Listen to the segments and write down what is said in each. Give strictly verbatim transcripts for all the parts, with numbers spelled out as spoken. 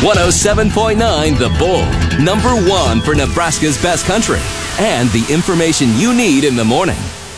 one oh seven point nine The Bull, number one for Nebraska's best country, and the information you need in the morning.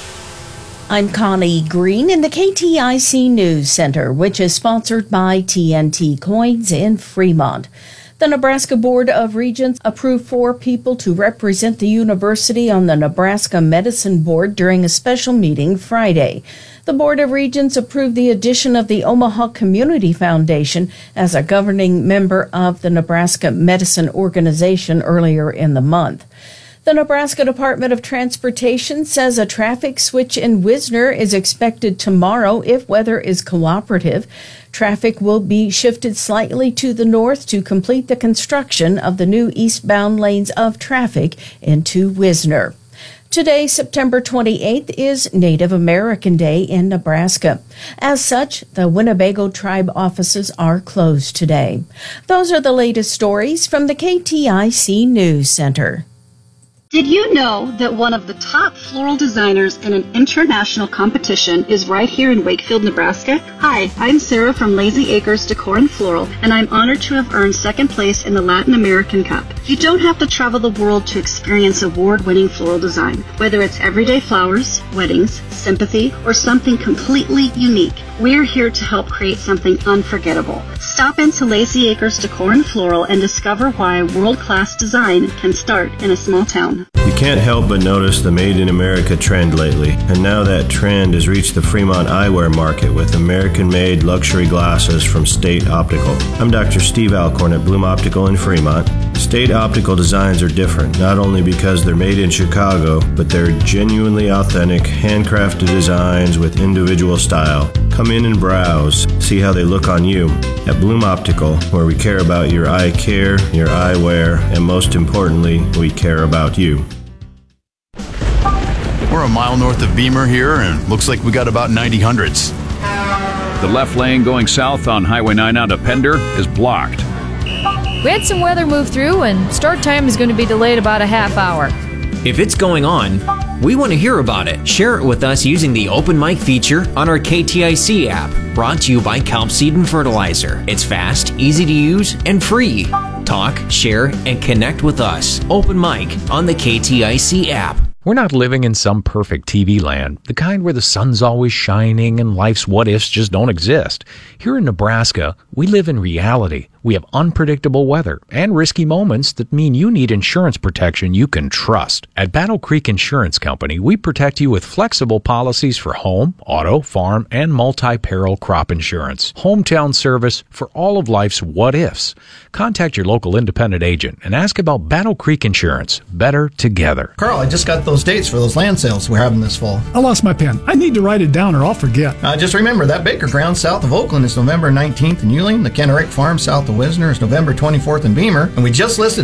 I'm Connie Green in the K T I C News Center, which is sponsored by T N T Coins in Fremont. The Nebraska Board of Regents approved four people to represent the university on the Nebraska Medicine Board during a special meeting Friday. The Board of Regents approved the addition of the Omaha Community Foundation as a governing member of the Nebraska Medicine Organization earlier in the month. The Nebraska Department of Transportation says a traffic switch in Wisner is expected tomorrow if weather is cooperative. Traffic will be shifted slightly to the north to complete the construction of the new eastbound lanes of traffic into Wisner. Today, September twenty-eighth, is Native American Day in Nebraska. As such, the Winnebago tribe offices are closed today. Those are the latest stories from the K T I C News Center. Did you know that one of the top floral designers in an international competition is right here in Wakefield, Nebraska? Hi, I'm Sarah from Lazy Acres Decor and Floral, and I'm honored to have earned second place in the Latin American Cup. You don't have to travel the world to experience award-winning floral design. Whether it's everyday flowers, weddings, sympathy, or something completely unique, we're here to help create something unforgettable. Stop into Lazy Acres Decor and Floral and discover why world-class design can start in a small town. You can't help but notice the Made in America trend lately, and now that trend has reached the Fremont eyewear market with American-made luxury glasses from State Optical. I'm Doctor Steve Alcorn at Bloom Optical in Fremont. State Optical designs are different, not only because they're made in Chicago, but they're genuinely authentic, handcrafted designs with individual style. Come in and browse, see how they look on you. At Bloom Optical, where we care about your eye care, your eyewear, and most importantly, we care about you. We're a mile north of Beamer here, and looks like we got about ninety hundreds. The left lane going south on Highway nine out of Pender is blocked. We had some weather move through, and start time is going to be delayed about a half hour. If it's going on, we want to hear about it. Share it with us using the Open Mic feature on our K T I C app, brought to you by Kelp Seed and Fertilizer. It's fast, easy to use, and free. Talk, share, and connect with us. Open Mic on the K T I C app. We're not living in some perfect T V land, the kind where the sun's always shining and life's what-ifs just don't exist. Here in Nebraska, we live in reality. We have unpredictable weather and risky moments that mean you need insurance protection you can trust. At Battle Creek Insurance Company, we protect you with flexible policies for home, auto, farm, and multi-peril crop insurance. Hometown service for all of life's what-ifs. Contact your local independent agent and ask about Battle Creek Insurance. Better together. Carl, I just got those dates for those land sales we're having this fall. I lost my pen. I need to write it down or I'll forget. Uh, just remember, that Baker Ground south of Oakland is November nineteenth in Yuling. The Kennerick Farm south of Wisner is November twenty-fourth in Beamer. And we just listed